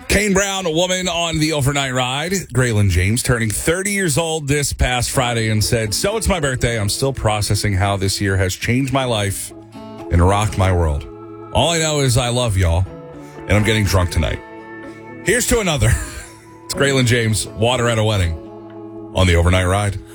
Kane Brown, a woman on the overnight ride. Graylin James turning 30 years old this past Friday and said, "So it's my birthday. I'm still processing how this year has changed my life and rocked my world. All I know is I love y'all, and I'm getting drunk tonight." Here's to another. It's Graylin James, Water at a Wedding on the overnight ride.